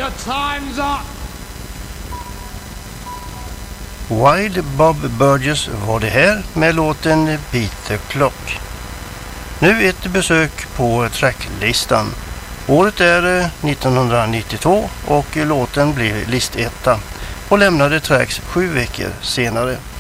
Your time's up. Wild Bob Burgess var det här med låten Beat the Clock. Nu ett besök på tracklistan. Året är 1992 och låten blev listetta och lämnade tracks 7 veckor senare.